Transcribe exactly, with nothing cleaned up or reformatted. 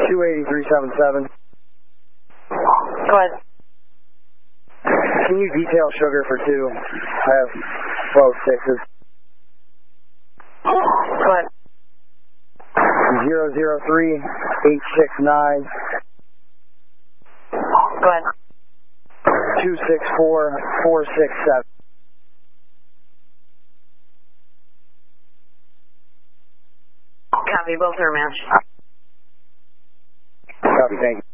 two eight three seven seven. Go ahead. Can you detail sugar for two? I have both sixes. Go ahead. Zero zero three eight six nine. Go ahead. Two six four four six seven. Copy, both are matched. Copy, thank you.